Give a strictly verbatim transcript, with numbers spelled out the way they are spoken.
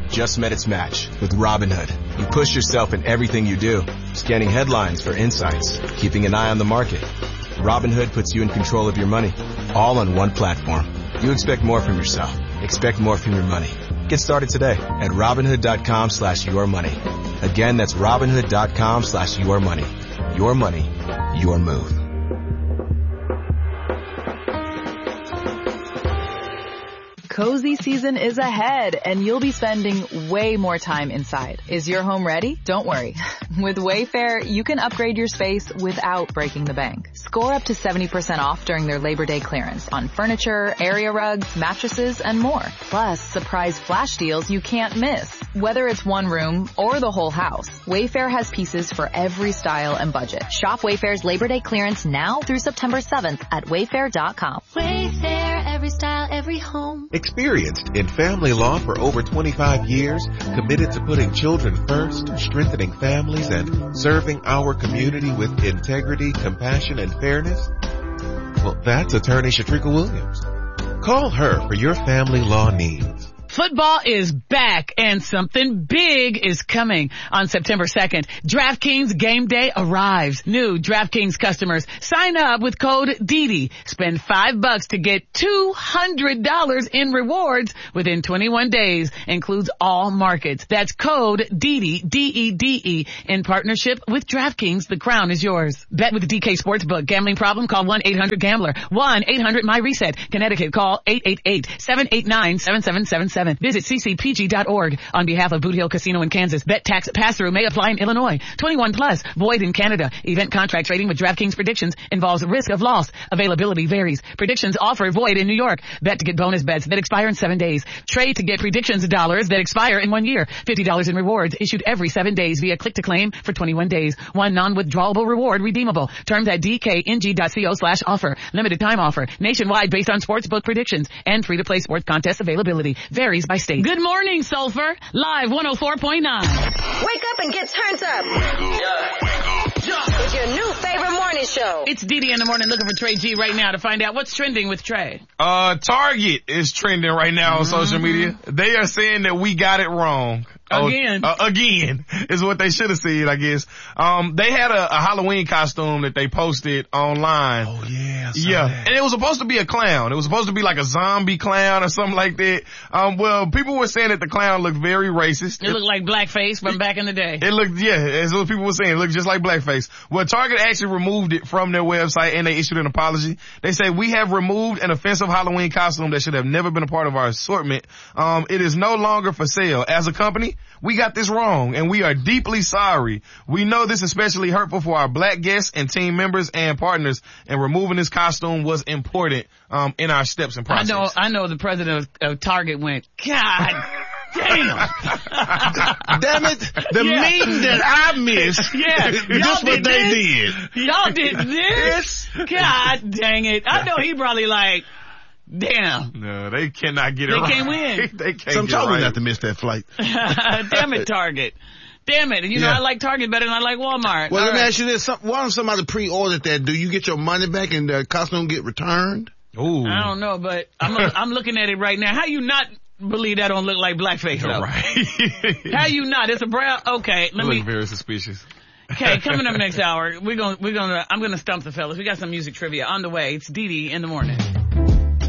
just met its match with Robinhood. You push yourself in everything you do, scanning headlines for insights, keeping an eye on the market. Robinhood puts you in control of your money, all on one platform. You expect more from yourself. Expect more from your money. Get started today at Robinhood.com slash your money. Again, that's Robinhood.com slash your money. Your money, your move. Cozy season is ahead, and you'll be spending way more time inside. Is your home ready? Don't worry. With Wayfair, you can upgrade your space without breaking the bank. Score up to seventy percent off during their Labor Day clearance on furniture, area rugs, mattresses, and more. Plus, surprise flash deals you can't miss. Whether it's one room or the whole house, Wayfair has pieces for every style and budget. Shop Wayfair's Labor Day clearance now through September seventh at wayfair dot com. Wayfair, every style, every home. Experienced in family law for over twenty-five years, committed to putting children first, strengthening families, and serving our community with integrity, compassion, and fairness? Well, that's Attorney Shatrika Williams. Call her for your family law needs. Football is back and something big is coming on September second. DraftKings Game Day arrives. New DraftKings customers sign up with code D D. Spend five bucks to get two hundred dollars in rewards within twenty-one days. Includes all markets. That's code D D, D E D E, in partnership with DraftKings. The crown is yours. Bet with the D K Sportsbook. Gambling problem? Call one eight hundred gambler. one eight hundred my reset. Connecticut, call eight eight eight, seven eight nine, seven seven seven seven. Visit c c p g dot org. On behalf of Boot Hill Casino in Kansas, bet tax pass-through may apply in Illinois. twenty-one plus, void in Canada. Event contract trading with DraftKings Predictions involves risk of loss. Availability varies. Predictions offer void in New York. Bet to get bonus bets that expire in seven days. Trade to get Predictions dollars that expire in one year. fifty dollars in rewards issued every seven days via click to claim for twenty-one days. One non-withdrawable reward redeemable. Terms at d k n g dot co slash offer. Limited time offer. Nationwide based on sportsbook predictions and free-to-play sports contest availability. Varies by state. Good morning, Sulphur. Live one oh four point nine. Wake up and get turned up. It's your new favorite morning show. It's Didi in the morning looking for Trey G right now to find out what's trending with Trey. Uh, Target is trending right now on mm-hmm. social media. They are saying that we got it wrong. Again. Oh, uh, again is what they should have said, I guess. Um, they had a, a Halloween costume that they posted online. Oh, yeah. Yeah. That. And it was supposed to be a clown. It was supposed to be like a zombie clown or something like that. Um, well, people were saying that the clown looked very racist. It, it looked like blackface from back in the day. It looked, yeah, that's what people were saying. It looked just like blackface. Well, Target actually removed it from their website and they issued an apology. They say, we have removed an offensive Halloween costume that should have never been a part of our assortment. Um, it is no longer for sale. As a company, we got this wrong and we are deeply sorry. We know this is especially hurtful for our black guests and team members and partners, and removing this costume was important um in our steps and process. I know I know the president of, of Target went, God damn. Damn it. The yeah. meeting that I missed. Yeah. This what they this? did. Y'all did this? God dang it. I know he probably like, damn. No, they cannot get it they right. Can't win. they can't Some get y'all it right. not to miss that flight. Damn it, Target. Damn it. You know, yeah. I like Target better than I like Walmart. Well, All let me right. ask you this. Some, why don't somebody pre-order that? Do you get your money back and the costume get returned? Ooh. I don't know, but I'm a, I'm looking at it right now. How you not believe that don't look like blackface, though? Right. How you not? It's a brown. Okay, let Look me. very suspicious. Okay, coming up next hour, we're gonna we're gonna I'm gonna stump the fellas. We got some music trivia on the way. It's Didi in the morning.